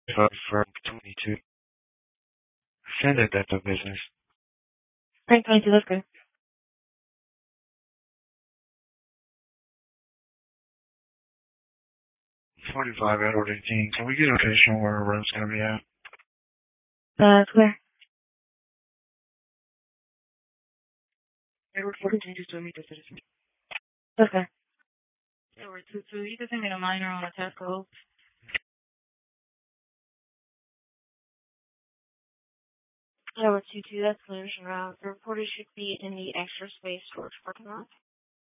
Firm 22. Send it at the business. Frank 22, that's good. 45 Edward 18. Can we get a location where our room's going to be at? Where? Edward 14, just to meet the citizen. Okay. Edward 22, you can send me the minor on the test code. Edward 22, that's clear. The reporter should be in the extra space storage parking lot.